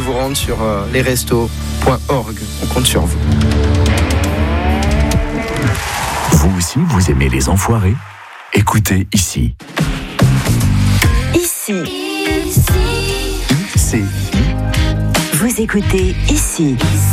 vous rendre sur lesrestos.org. On compte sur vous. Vous aussi, vous aimez les enfoirés ? Écoutez ici. Ici. C'est Vous écoutez ici.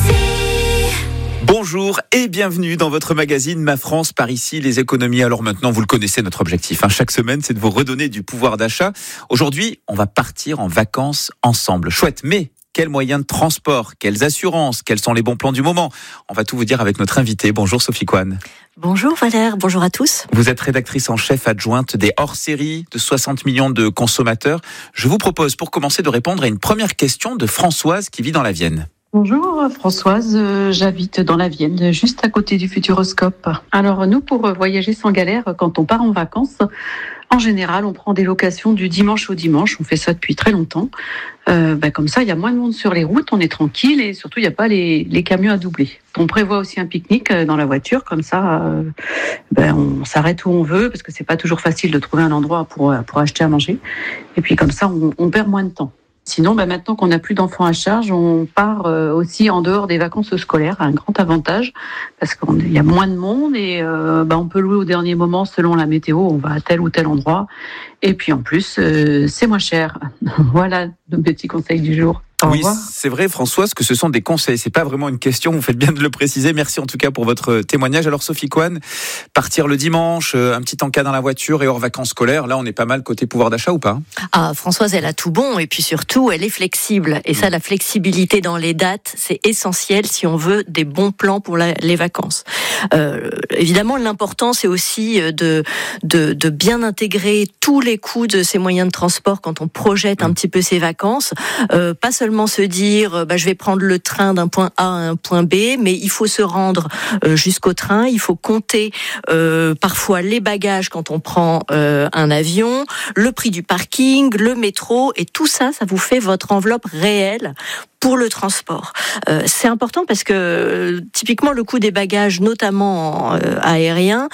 Bonjour et bienvenue dans votre magazine Ma France par ici, les économies. Alors maintenant, vous le connaissez, notre objectif. Chaque semaine, c'est de vous redonner du pouvoir d'achat. Aujourd'hui, on va partir en vacances ensemble. Chouette, mais quels moyens de transport, quelles assurances, quels sont les bons plans du moment ? On va tout vous dire avec notre invitée. Bonjour Sophie Coine. Bonjour Valère, bonjour à tous. Vous êtes rédactrice en chef adjointe des hors-séries de 60 millions de consommateurs. Je vous propose pour commencer de répondre à une première question de Françoise qui vit dans la Vienne. Bonjour Françoise, j'habite dans la Vienne, juste à côté du Futuroscope. Alors nous, pour voyager sans galère, quand on part en vacances, en général, on prend des locations du dimanche au dimanche. On fait ça depuis très longtemps. Comme ça, il y a moins de monde sur les routes, on est tranquille et surtout, il n'y a pas les camions à doubler. On prévoit aussi un pique-nique dans la voiture, comme ça, on s'arrête où on veut parce que c'est pas toujours facile de trouver un endroit pour acheter à manger. Et puis comme ça, on perd moins de temps. Sinon, maintenant qu'on n'a plus d'enfants à charge, on part aussi en dehors des vacances scolaires, un grand avantage, parce qu'il y a moins de monde et on peut louer au dernier moment selon la météo, on va à tel ou tel endroit. Et puis en plus, c'est moins cher. Voilà le petit conseil du jour. Oui, c'est vrai Françoise que ce sont des conseils, c'est pas vraiment une question, vous faites bien de le préciser. Merci en tout cas pour votre témoignage. Alors Sophie Coine, partir le dimanche, un petit encas dans la voiture et hors vacances scolaires, là on est pas mal côté pouvoir d'achat ou pas ? Ah, Françoise, elle a tout bon et puis surtout, elle est flexible. Et ça, la flexibilité dans les dates, c'est essentiel si on veut des bons plans pour les vacances. Évidemment, l'important, c'est aussi de bien intégrer tous les coûts de ces moyens de transport quand on projette un petit peu ses vacances. Pas seulement se dire je vais prendre le train d'un point A à un point B, mais il faut se rendre jusqu'au train, il faut compter parfois les bagages quand on prend un avion, le prix du parking, le métro, et tout ça, ça vous fait votre enveloppe réelle pour le transport. C'est important parce que typiquement le coût des bagages, notamment aériens,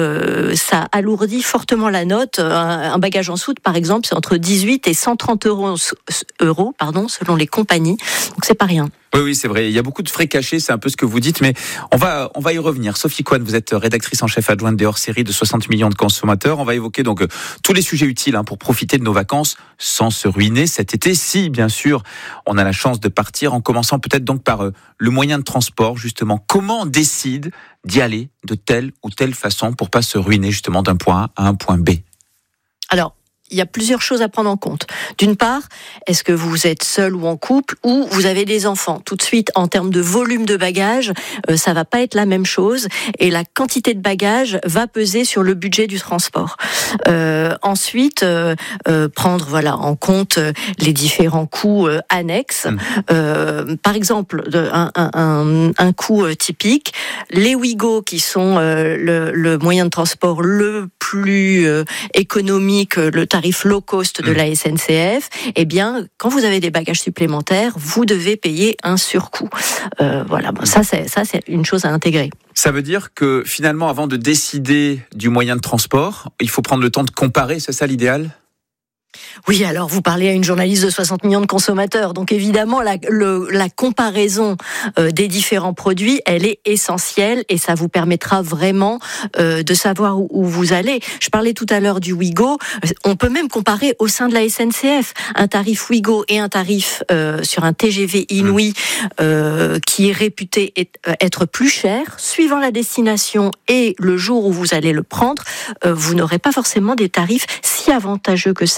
ça alourdit fortement la note. Un bagage en soute, par exemple, c'est entre 18 et 130 euros, selon les compagnies. Donc c'est pas rien. Oui, c'est vrai. Il y a beaucoup de frais cachés, c'est un peu ce que vous dites, mais on va y revenir. Sophie Coine, vous êtes rédactrice en chef adjointe des hors-séries de 60 millions de consommateurs. On va évoquer donc tous les sujets utiles pour profiter de nos vacances sans se ruiner cet été, si bien sûr on a la chance de partir, en commençant peut-être donc par le moyen de transport, justement. Comment on décide d'y aller de telle ou telle façon pour pas se ruiner justement d'un point A à un point B ? Alors, il y a plusieurs choses à prendre en compte. D'une part, est-ce que vous êtes seul ou en couple ou vous avez des enfants ? Tout de suite, en termes de volume de bagages, ça va pas être la même chose et la quantité de bagages va peser sur le budget du transport. Ensuite, prendre en compte les différents coûts annexes. Par exemple, un coût typique, les Ouigo qui sont le moyen de transport le plus économique, le tarif low cost de la SNCF, eh bien, quand vous avez des bagages supplémentaires, vous devez payer un surcoût. Ça c'est une chose à intégrer. Ça veut dire que finalement, avant de décider du moyen de transport, il faut prendre le temps de comparer, c'est ça l'idéal ? Oui, alors vous parlez à une journaliste de 60 millions de consommateurs, donc évidemment la comparaison des différents produits, elle est essentielle et ça vous permettra vraiment de savoir où vous allez. Je parlais tout à l'heure du Ouigo, on peut même comparer au sein de la SNCF un tarif Ouigo et un tarif sur un TGV Inouï qui est réputé être plus cher. Suivant la destination et le jour où vous allez le prendre, vous n'aurez pas forcément des tarifs si avantageux que ça.